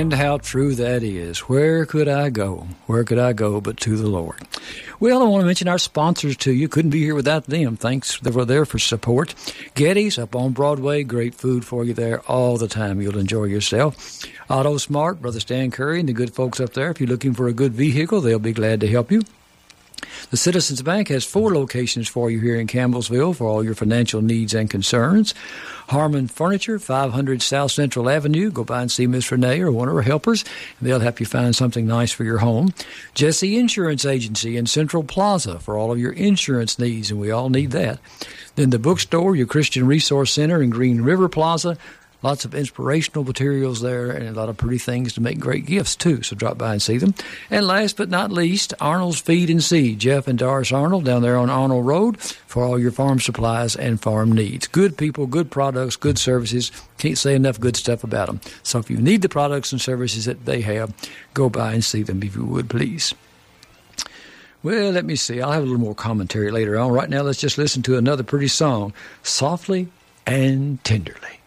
And how true that is. Where could I go? Where could I go but to the Lord? Well, I want to mention our sponsors to you. Couldn't be here without them. Thanks. They were there for support. Getty's up on Broadway. Great food for you there all the time. You'll enjoy yourself. Auto Smart, Brother Stan Curry and the good folks up there. If you're looking for a good vehicle, they'll be glad to help you. The Citizens Bank has 4 locations for you here in Campbellsville for all your financial needs and concerns. Harmon Furniture, 500 South Central Avenue. Go by and see Miss Renee or one of her helpers, and they'll help you find something nice for your home. Jesse Insurance Agency in Central Plaza for all of your insurance needs, and we all need that. Then the bookstore, your Christian Resource Center in Green River Plaza. Lots of inspirational materials there and a lot of pretty things to make great gifts, too. So drop by and see them. And last but not least, Arnold's Feed and Seed. Jeff and Doris Arnold down there on Arnold Road for all your farm supplies and farm needs. Good people, good products, good services. Can't say enough good stuff about them. So if you need the products and services that they have, go by and see them if you would, please. Well, let me see. I'll have a little more commentary later on. Right now, let's just listen to another pretty song, Softly and Tenderly.